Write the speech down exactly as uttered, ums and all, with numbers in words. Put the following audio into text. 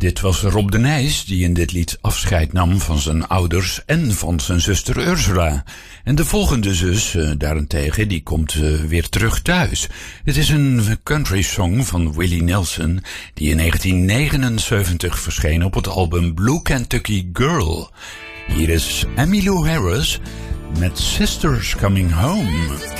Dit was Rob de Nijs die in dit lied afscheid nam van zijn ouders en van zijn zuster Ursula. En de volgende zus, uh, daarentegen, die komt uh, weer terug thuis. Het is een country song van Willie Nelson die in negentien negenenzeventig verscheen op het album Blue Kentucky Girl. Hier is Emmylou Harris met Sisters Coming Home.